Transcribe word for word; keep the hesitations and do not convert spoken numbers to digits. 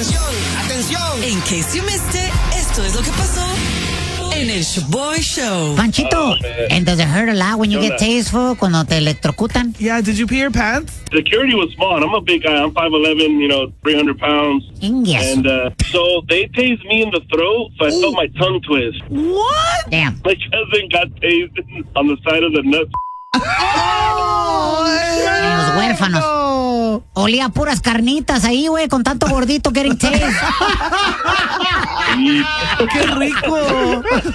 Atención, atención. In case you missed it, esto es lo que pasó en el Shoboy Show. Panchito, and does it hurt a lot when you get tased, cuando te electrocutan? Yeah, did you pee your pants? Security was small, and I'm a big guy. I'm five eleven, you know, three hundred pounds. Yes. And uh, so they tased me in the throat, so I Ooh. felt my tongue twist. What? Damn. My cousin got tased on the side of the nuts. Oh, en los huérfanos. No. Olía puras carnitas ahí, güey, con tanto gordito getting tased. ¡Qué rico!